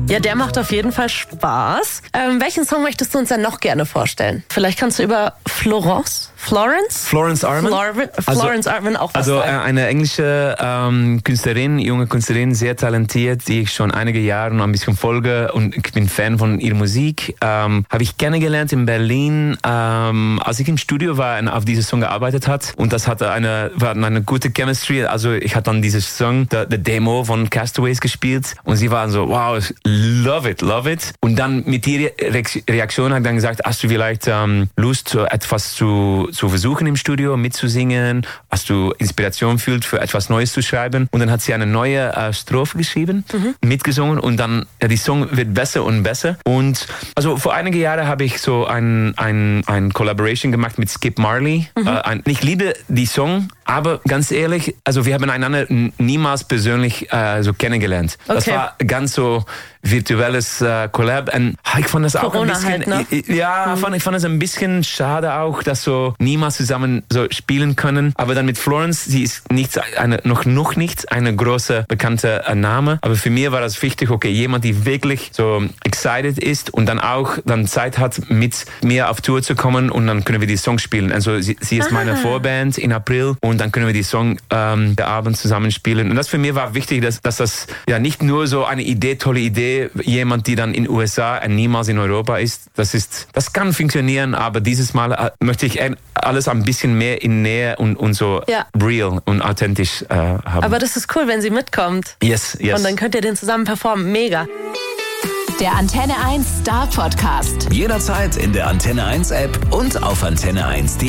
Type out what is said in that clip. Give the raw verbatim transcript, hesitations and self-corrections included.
Ja, der macht auf jeden Fall Spaß. Ähm, welchen Song möchtest du uns denn noch gerne vorstellen? Vielleicht kannst du über Florence, Florence? Florence Arman? Flor- Florence also, Arman auch was Also sagen. eine englische ähm, Künstlerin, junge Künstlerin, sehr talentiert, die ich schon einige Jahre noch ein bisschen folge und ich bin Fan von ihrer Musik. Ähm, habe ich kennengelernt in Berlin, ähm, als ich im Studio war und auf diesem Song gearbeitet hat, und das hatte eine, war eine gute Chemistry. Also ich hatte dann dieses Song, der Demo von Castaways gespielt und sie waren so, wow, love it, love it. Und dann mit ihrer Reaktion hat dann gesagt, hast du vielleicht ähm, Lust, etwas zu, zu versuchen im Studio, mitzusingen? Hast du Inspiration fühlt für etwas Neues zu schreiben? Und dann hat sie eine neue äh, Strophe geschrieben, mhm. mitgesungen, und dann, ja, die Song wird besser und besser. Und also vor einigen Jahren habe ich so ein, ein, ein Collaboration gemacht mit Skip Marley. Mhm. Äh, ein, ich liebe die Song, aber ganz ehrlich, also wir haben einander niemals persönlich äh, so kennengelernt. Okay. Das war ganz so virtuelles äh, Collab. Und ich fand das Corona auch ein bisschen, halt, ne? ja, mhm. fand, ich fand es ein bisschen schade auch, dass so niemals zusammen so spielen können. Aber dann mit Florence, sie ist nicht eine, noch noch nicht eine große bekannte äh, Name. Aber für mich war das wichtig, okay, jemand, die wirklich so excited ist und dann auch dann Zeit hat, mit mir auf Tour zu kommen, und dann können wir die Songs spielen. Also sie, sie ist ah. meine Vorband in April, und dann können wir die Song ähm, der Abend zusammen spielen. Und das für mich war wichtig, dass, dass das ja nicht nur so eine Idee, tolle Idee, jemand, die dann in den U S A und niemals in Europa ist, das ist, das kann funktionieren, aber dieses Mal äh, möchte ich alles ein bisschen mehr in Nähe und, und so ja. real und authentisch äh, haben. Aber das ist cool, wenn sie mitkommt. Yes, yes. Und dann könnt ihr den zusammen performen. Mega. Der Antenne eins Star Podcast. Jederzeit in der Antenne eins App und auf antenne eins punkt de.